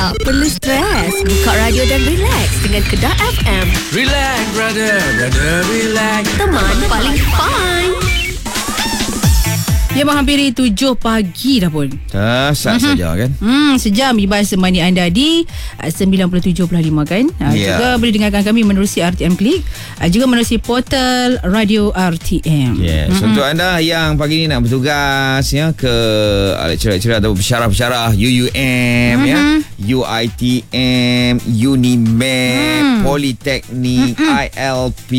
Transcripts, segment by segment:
Tak perlu stres. Buka radio dan relax dengan Kedah FM. Relax, brother, relax. Teman paling fun. Dia menghampiri 7 pagi dah pun. Sat saja kan. Sejam Ibas temani anda di 97.5 kan. Juga boleh dengarkan kami menerusi RTM Klik, juga menerusi portal Radio RTM. Yes. Untuk anda yang pagi ni nak bertugas ya ke lecturer-lecturer atau pensyarah-pensyarah UUM ya, UiTM, Unimed, Politeknik, ILP,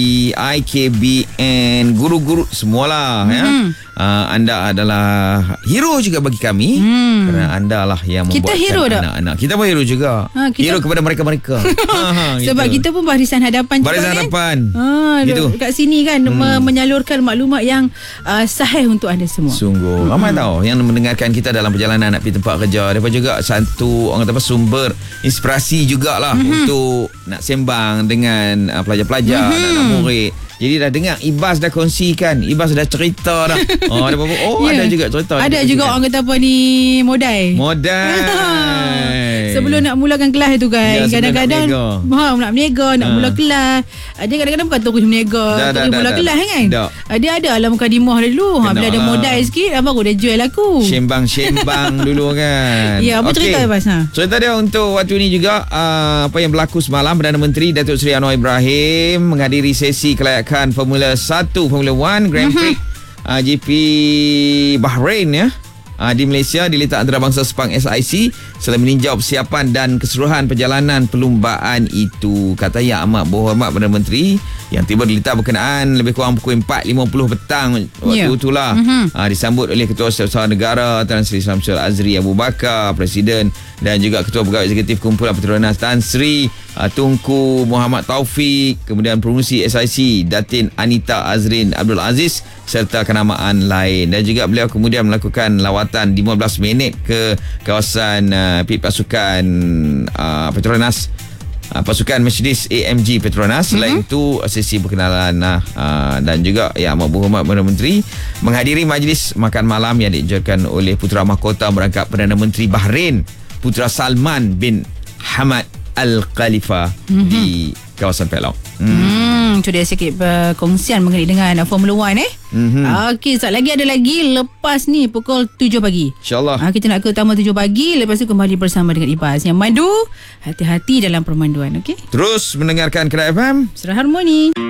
IKBN, guru-guru semualah ya. Anda adalah hero juga bagi kami, kerana anda lah yang kita membuatkan hero anak-anak. Kita pun hero juga. Hero kepada mereka-mereka. Sebab kita pun barisan hadapan. Barisan hadapan. Gitu. Kat sini kan menyalurkan maklumat yang sahih untuk anda semua. Sungguh. Ramai tahu yang mendengarkan kita dalam perjalanan nak pergi tempat kerja. Dapat juga satu orang kata sumber inspirasi jugalah untuk nak sembang dengan pelajar-pelajar, anak-anak murid. Jadi dah dengar Ibas dah kongsikan, Ibas dah cerita dah. Ada apa-apa. Ada juga cerita. Ada juga orang kata apa ni, modal. Sebelum nak mulakan kelas tu kan, kadang-kadang nak berniaga, nak mula kelas. Dia kadang-kadang bukan terus berniaga, terus mula kelas kan. Dia ada lah mukadimah dulu. Bila ada modal sikit, baru dia jual aku. Sembang dulu kan. Ya, apa cerita Ibas? Cerita dia untuk waktu ni juga, apa yang berlaku semalam, Perdana Menteri Datuk Seri Anwar Ibrahim menghadiri sesi kelayakan Formula 1, Formula 1 Grand Prix GP Bahrain ya. Di Malaysia diletak antarabangsa Sepang SIC setelah meninjau persiapan dan keseluruhan perjalanan perlumbaan itu. Kata Yang Amat Berhormat Perdana Menteri yang tiba diletak berkenaan lebih kurang pukul 4.50 petang waktu itulah. Disambut oleh Ketua Setiausaha Negara Tan Sri Syamsul Azri Abu Bakar, Presiden dan juga Ketua Pegawai Eksekutif Kumpulan Petronas Tan Sri Tunku Muhammad Taufik, kemudian Pengerusi SIC Datin Anita Azrin Abdul Aziz serta kenamaan lain. Dan juga beliau kemudian melakukan lawatan 15 minit ke kawasan pit pasukan Petronas, pasukan Mercedes AMG Petronas. Selain itu sesi perkenalan dan juga Yang Amat Berhormat Perdana Menteri menghadiri majlis makan malam yang dianjurkan oleh Putera Mahkota merangkap Perdana Menteri Bahrain Putera Salman bin Hamad Al Khalifa di kawasan Pelau. Itu dia sikit perkongsian mengenai dengan Formula 1 Okey, sekejap lagi ada lagi lepas ni pukul 7 pagi. InsyaAllah. Kita nak ke utama 7 pagi. Lepas tu kembali bersama dengan Ibas yang mandu. Hati-hati dalam permanduan. Okey. Terus mendengarkan Kedah FM. Suara Harmoni.